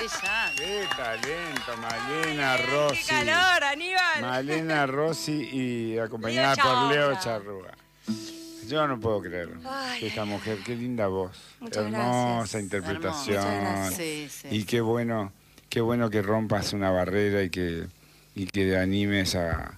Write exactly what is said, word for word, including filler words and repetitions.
interesante. Qué talento, Malena Rossi. ¡Qué calor, Aníbal! Malena Rossi y acompañada Leo por Leo Charrúa. Charrúa. Yo no puedo creerlo. Ay, Esta ay, mujer, qué linda voz. Muchas Hermosa gracias. interpretación. Muchas gracias. Sí, sí. Y qué bueno, qué bueno que rompas una barrera y que, y que animes a,